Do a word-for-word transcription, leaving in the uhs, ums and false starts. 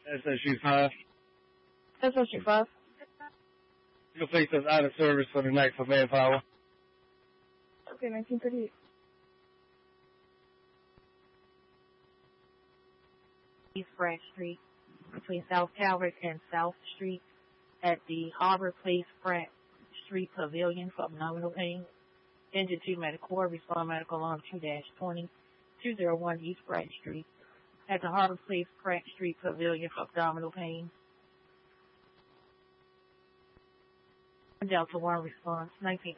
S S U five. S S U five. Your place is out of service for the night for manpower. Okay, nineteen thirty-eight. East Branch Street, between South Calvert and South Street, at the Harbor Place Branch Street Pavilion for abdominal pain. Engine two Medical Corps, respond medical alarm two dash twenty, two oh one East Branch Street, at the Harbor Place Branch Street Pavilion for abdominal pain. Delta one response, nineteen